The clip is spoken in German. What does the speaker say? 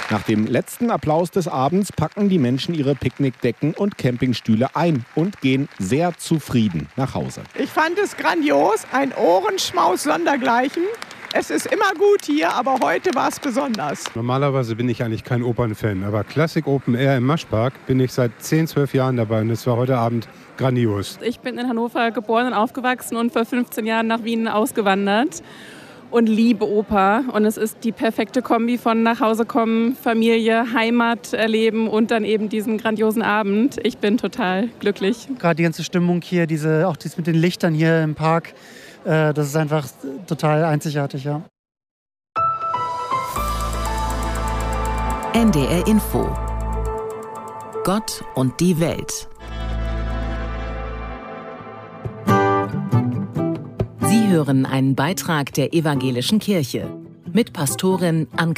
Nach dem letzten Applaus des Abends packen die Menschen ihre Picknickdecken und Campingstühle ein und gehen sehr zufrieden nach Hause. Ich fand es grandios, ein Ohrenschmaus sondergleichen. Es ist immer gut hier, aber heute war es besonders. Normalerweise bin ich eigentlich kein Opernfan, aber Classic Open Air im Maschpark bin ich seit 10, 12 Jahren dabei und es war heute Abend grandios. Ich bin in Hannover geboren und aufgewachsen und vor 15 Jahren nach Wien ausgewandert und liebe Oper. Und es ist die perfekte Kombi von nach Hause kommen, Familie, Heimat erleben und dann eben diesen grandiosen Abend. Ich bin total glücklich. Gerade die ganze Stimmung hier, auch dies mit den Lichtern hier im Park, das ist einfach total einzigartig, ja. NDR Info. Gott und die Welt. Sie hören einen Beitrag der Evangelischen Kirche mit Pastorin Anke